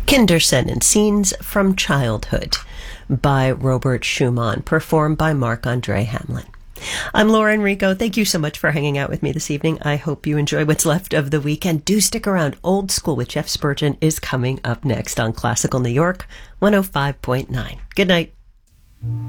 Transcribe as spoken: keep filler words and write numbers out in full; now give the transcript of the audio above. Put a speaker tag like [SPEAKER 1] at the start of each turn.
[SPEAKER 1] Kinderszenen, Scenes from Childhood by Robert Schumann, performed by Marc-Andre Hamelin. I'm Laura Enrico. Thank you so much for hanging out with me this evening. I hope you enjoy what's left of the weekend. Do stick around. Old School with Jeff Spurgeon is coming up next on Classical New York one oh five point nine. Good night.